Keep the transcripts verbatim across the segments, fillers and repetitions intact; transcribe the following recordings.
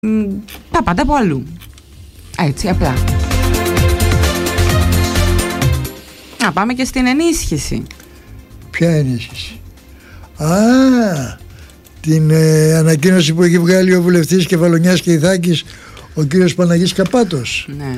τα πάντα από αλλού. Έτσι απλά. Να πάμε και στην ενίσχυση. Ποια ενίσχυση? Α, την ε, ανακοίνωση που έχει βγάλει ο βουλευτής Κεφαλονιάς και Ιθάκης, ο κύριος Παναγής Καπάτος, Ναι.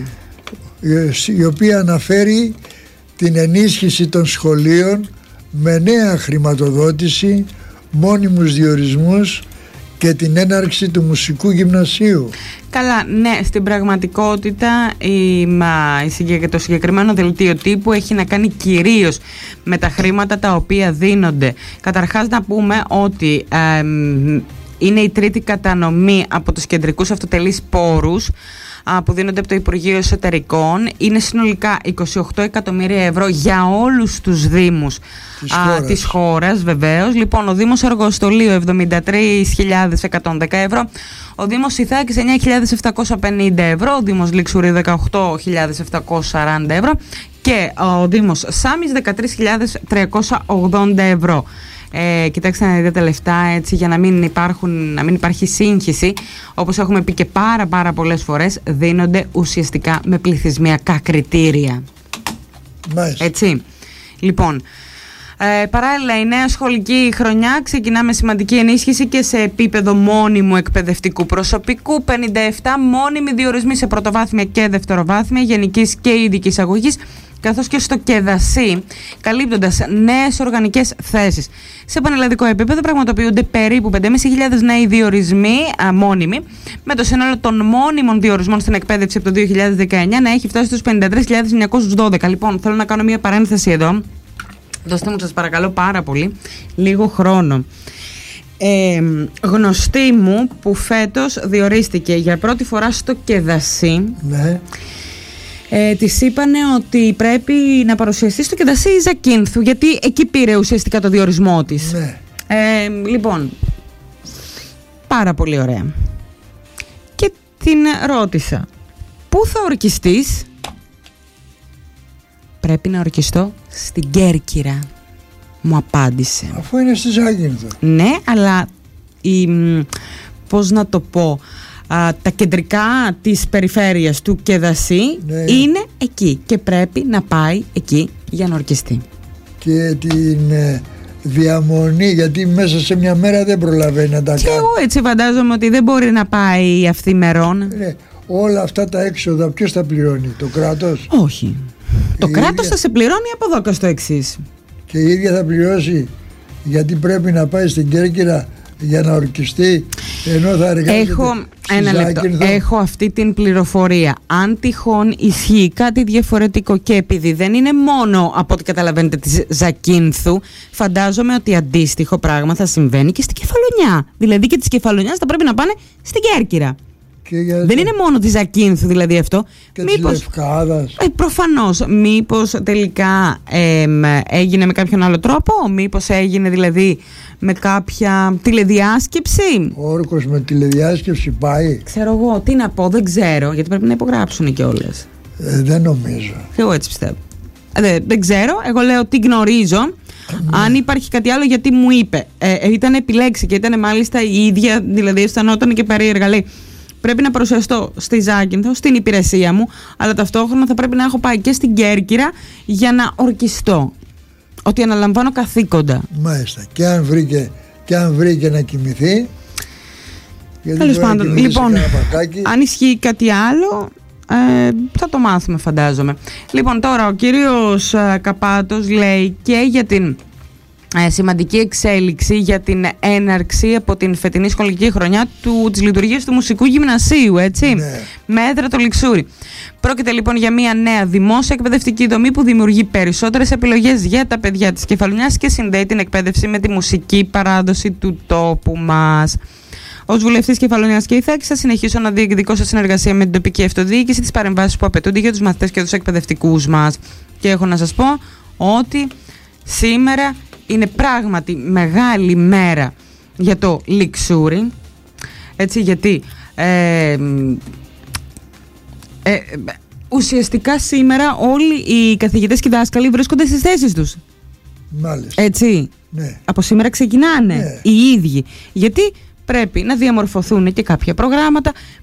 η, η οποία αναφέρει την ενίσχυση των σχολείων με νέα χρηματοδότηση, μόνιμους διορισμούς και την έναρξη του μουσικού γυμνασίου. Καλά, ναι, στην πραγματικότητα η, μα, η, το συγκεκριμένο δελτίο τύπου έχει να κάνει κυρίως με τα χρήματα τα οποία δίνονται. Καταρχάς να πούμε ότι ε, είναι η τρίτη κατανομή από τους κεντρικούς αυτοτελείς πόρους που δίνονται από το Υπουργείο Εσωτερικών. Είναι συνολικά είκοσι οκτώ εκατομμύρια ευρώ για όλους τους δήμους της χώρας, α, της χώρας βεβαίως. Λοιπόν, ο Δήμος Αργοστολίου εβδομήντα τρεις χιλιάδες εκατόν δέκα ευρώ, ο Δήμος Ιθάκης εννιά χιλιάδες επτακόσια πενήντα ευρώ, ο Δήμος Λιξουρίου δεκαοκτώ χιλιάδες επτακόσια σαράντα ευρώ και ο Δήμος Σάμης δεκατρείς χιλιάδες τριακόσια ογδόντα ευρώ. Ε, κοιτάξτε να δείτε τα λεφτά, έτσι, για να μην, υπάρχουν, να μην υπάρχει σύγχυση. Όπως έχουμε πει και πάρα πάρα πολλές φορές, δίνονται ουσιαστικά με πληθυσμιακά κριτήρια. Μάλιστα. Έτσι. Λοιπόν, ε, παράλληλα η νέα σχολική χρονιά ξεκινά με σημαντική ενίσχυση και σε επίπεδο μόνιμου εκπαιδευτικού προσωπικού. πενήντα επτά μόνιμοι διορισμοί σε πρωτοβάθμια και δευτεροβάθμια, γενικής και ειδικής αγωγής, καθώς και στο ΚΕΔΑΣΥ, καλύπτοντας νέες οργανικές θέσεις. Σε πανελλαδικό επίπεδο πραγματοποιούνται περίπου πέντε χιλιάδες πεντακόσιοι νέοι διορισμοί α, μόνιμοι, με το σύνολο των μόνιμων διορισμών στην εκπαίδευση από το δύο χιλιάδες δεκαεννιά να έχει φτάσει στους πενήντα τρεις χιλιάδες εννιακόσιους δώδεκα. Λοιπόν, θέλω να κάνω μια παρένθεση εδώ. Δώστε μου, σας παρακαλώ πάρα πολύ, λίγο χρόνο. Ε, γνωστή μου που φέτος διορίστηκε για πρώτη φορά στο ΚΕΔΑΣΥ, ναι. Ε, της είπανε ότι πρέπει να παρουσιαστεί στο ΚΕΔΑΣΥ Ζακίνθου, γιατί εκεί πήρε ουσιαστικά το διορισμό της. Ναι. Ε, λοιπόν, πάρα πολύ ωραία. Και την ρώτησα, πού θα ορκιστείς? Πρέπει να ορκιστώ στην Κέρκυρα, μου απάντησε. Αφού είναι στη Ζάκυνθο. Ναι, αλλά η, πώς να το πω, α, τα κεντρικά της περιφέρειας του ΚΕΔΑΣΥ, ναι, είναι εκεί και πρέπει να πάει εκεί για να ορκιστεί. Και την ε, διαμονή, γιατί μέσα σε μια μέρα δεν προλαβαίνει να τα και κάνει. Και εγώ έτσι φαντάζομαι ότι δεν μπορεί να πάει αυθημερών. Ναι, όλα αυτά τα έξοδα ποιος τα πληρώνει, το κράτος? Όχι. Το κράτος ίδια θα σε πληρώνει από εδώ και στο εξής. Και η ίδια θα πληρώσει γιατί πρέπει να πάει στην Κέρκυρα για να ορκιστεί, ενώ θα εργάζεται. Έχω, ένα λεπτό. Έχω αυτή την πληροφορία. Αν τυχόν ισχύει κάτι διαφορετικό και επειδή δεν είναι μόνο από ό,τι καταλαβαίνετε της Ζακίνθου, φαντάζομαι ότι αντίστοιχο πράγμα θα συμβαίνει και στην Κεφαλονιά. Δηλαδή και της Κεφαλονιάς θα πρέπει να πάνε στην Κέρκυρα. Δεν το... είναι μόνο τη Ζακίνθου δηλαδή αυτό. Και μήπως... της Λευκάδας. Ε, προφανώς. Μήπως τελικά ε, έγινε με κάποιον άλλο τρόπο? Μήπως έγινε δηλαδή με κάποια τηλεδιάσκεψη? Ο όρκος με τηλεδιάσκεψη πάει? Ξέρω εγώ, τι να πω, δεν ξέρω, γιατί πρέπει να υπογράψουν κιόλας. Ε, δεν νομίζω. Και εγώ έτσι πιστεύω. Ε, δεν ξέρω, εγώ λέω τι γνωρίζω. Ναι. Αν υπάρχει κάτι άλλο, γιατί μου είπε. Ε, ε, ήταν επιλέξει και ήταν μάλιστα η ίδια, δηλαδή αισθανόταν και περίεργα. Λέει, πρέπει να παρουσιαστώ στη Ζάκυνθο, στην υπηρεσία μου, αλλά ταυτόχρονα θα πρέπει να έχω πάει και στην Κέρκυρα για να ορκιστώ. Ότι αναλαμβάνω καθήκοντα. Μάλιστα. Και αν βρήκε, και αν βρήκε να κοιμηθεί. Τέλος πάντων, λοιπόν, αν ισχύει κάτι άλλο, ε, θα το μάθουμε φαντάζομαι. Λοιπόν, τώρα ο κύριος ε, Καπάτος λέει και για την ε, σημαντική εξέλιξη για την έναρξη από την φετινή σχολική χρονιά του, της λειτουργίας του Μουσικού Γυμνασίου, έτσι, ναι, με έδρα το Λιξούρι. Πρόκειται λοιπόν για μια νέα δημόσια εκπαιδευτική δομή που δημιουργεί περισσότερες επιλογές για τα παιδιά της Κεφαλονιάς και συνδέει την εκπαίδευση με τη μουσική παράδοση του τόπου μας. Ως βουλευτής Κεφαλονιάς και Ιθάκης θα συνεχίσω να διεκδικώ σε συνεργασία με την τοπική αυτοδιοίκηση τις παρεμβάσεις που απαιτούνται για τους μαθητές και τους εκπαιδευτικούς μας. Και έχω να σας πω ότι σήμερα είναι πράγματι μεγάλη μέρα για το Λιξούρι, έτσι, γιατί ε, ε, ουσιαστικά σήμερα όλοι οι καθηγητές και οι δάσκαλοι βρίσκονται στις θέσεις τους. Μάλιστα. Έτσι, ναι. Από σήμερα ξεκινάνε, ναι, οι ίδιοι, γιατί πρέπει να διαμορφωθούν και κάποια προγράμματα